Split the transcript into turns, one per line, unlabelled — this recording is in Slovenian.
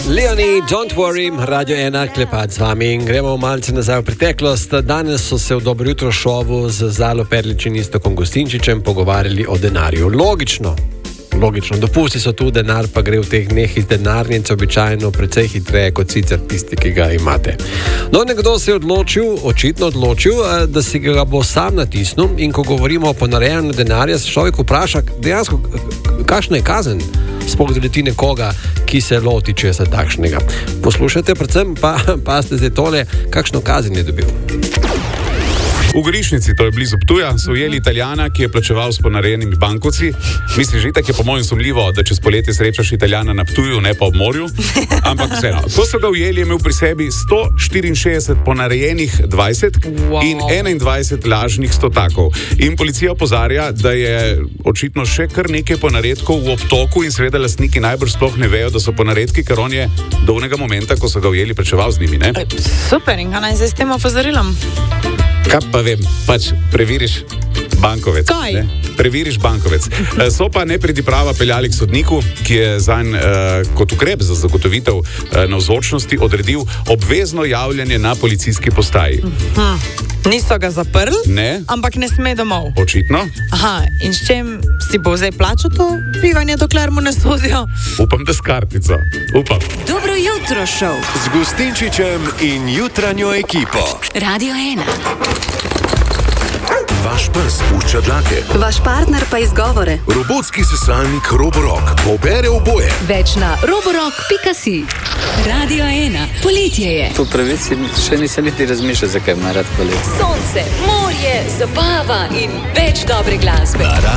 Leonie, don't worry, Radio 1, Klepet z vami. Gremo malce nazaj v preteklost. Danes so se v Dobro jutro šovu z Zalo Perlič in Iztokom Gustinčičem pogovarjali o denarju. Logično, dopusti so tu, denar pa gre v teh dneh iz denarnice običajno precej hitreje kot sicer tisti, ki ga imate. No, nekdo se je očitno odločil, da si ga bo sam natisnil, in ko govorimo o ponarejanju denarja, se človek vpraša dejansko, kakšna je kazen, sploh zaleti nekoga, ki se loti česa takšnega. Poslušajte, predvsem pa ste zdaj tole, kakšno kazen je dobil.
V Gorišnici, to je blizu Ptuja, so ujeli Italijana, ki je plačeval s ponarejenimi bankovci. Misliš, že tako je po mojem sumljivo, da čez poletje srečaš Italijana na Ptuju, ne pa ob morju. Ampak vseeno, ko so ga ujeli, je imel pri sebi 164 ponarejenih 20 in 21 lažnih stotakov. In policija opozarja, da je očitno še kar nekaj ponaredkov v obtoku in seveda lastniki najbrž sploh ne vejo, da so ponaredki, ker on je do onega momenta, ko so ga ujeli, plačeval z njimi, ne?
Super, in kaj naj zdaj s tem opozorilom?
Kaj pa vem, pač preveriš bankovec.
Kaj?
Ne? Preveriš bankovec. So pa nepridiprava peljali k sodniku, ki je zanj kot ukrep za zagotovitev navzočnosti odredil obvezno javljanje na policijski postaji.
Niso ga zaprli,
Ne.
ampak ne sme domov.
Očitno.
Aha, in s čem si bo zdaj plačal to bivanje, dokler mu ne sodijo?
Upam, da s kartico. Upam.
Dobro jutro šov.
Z Gustinčičem in jutranjo ekipo.
Radio 1.
Vaš pes pušča dlake.
Vaš partner pa izgovore.
Robotski sesalnik Roborock pobere oboje.
Več na roborock.si. Radio 1. Poletje je.
Po pravici še nisem niti razmišljal, zakaj ima rad poletje.
Sonce, morje, zabava in več dobre glasbe.
Na